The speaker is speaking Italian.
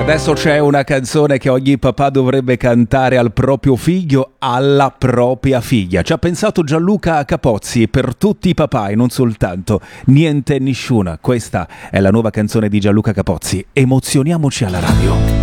Adesso c'è una canzone che ogni papà dovrebbe cantare al proprio figlio, alla propria figlia. Ci ha pensato Gianluca Capozzi per tutti i papà e non soltanto. Niente e nisciuna. Questa è la nuova canzone di Gianluca Capozzi. Emozioniamoci alla radio.